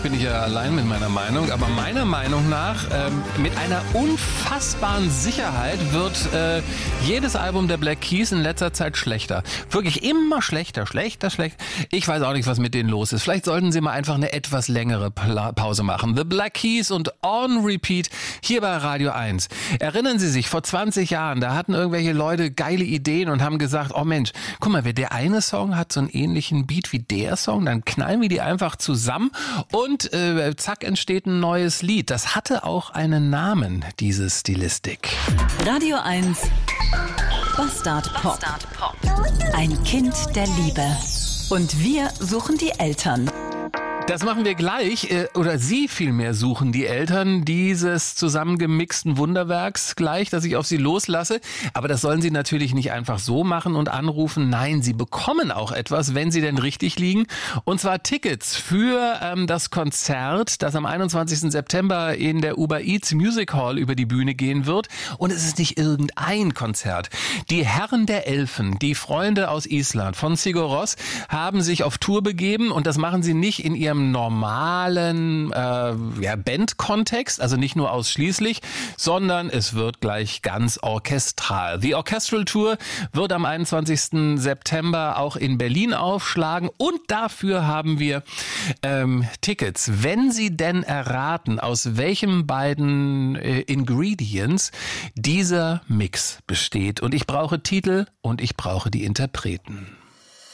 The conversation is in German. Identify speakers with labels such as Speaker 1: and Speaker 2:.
Speaker 1: Vielleicht bin ich ja allein mit meiner Meinung, aber meiner Meinung nach mit einer unfassbaren Sicherheit wird jedes Album der Black Keys in letzter Zeit schlechter. Wirklich immer schlechter. Ich weiß auch nicht, was mit denen los ist. Vielleicht sollten sie mal einfach eine etwas längere Pause machen. The Black Keys und On Repeat hier bei Radio 1. Erinnern Sie sich, vor 20 Jahren, da hatten irgendwelche Leute geile Ideen und haben gesagt, oh Mensch, guck mal, der eine Song hat so einen ähnlichen Beat wie der Song, dann knallen wir die einfach zusammen und zack entsteht ein neues Lied. Das hatte auch einen Namen, diese Stilistik.
Speaker 2: Radio 1 Bastard Pop. Ein Kind der Liebe. Und wir suchen die Eltern.
Speaker 1: Das machen wir gleich, oder Sie vielmehr suchen die Eltern dieses zusammengemixten Wunderwerks gleich, dass ich auf Sie loslasse. Aber das sollen Sie natürlich nicht einfach so machen und anrufen. Nein, Sie bekommen auch etwas, wenn Sie denn richtig liegen. Und zwar Tickets für das Konzert, das am 21. September in der Uber Eats Music Hall über die Bühne gehen wird. Und es ist nicht irgendein Konzert. Die Herren der Elfen, die Freunde aus Island von Sigur Rós, haben sich auf Tour begeben und das machen sie nicht in ihrem normalen Band-Kontext, also nicht nur ausschließlich, sondern es wird gleich ganz orchestral. Die Orchestral Tour wird am 21. September auch in Berlin aufschlagen und dafür haben wir Tickets. Wenn Sie denn erraten, aus welchen beiden Ingredients dieser Mix besteht. Und ich brauche Titel und ich brauche die Interpreten.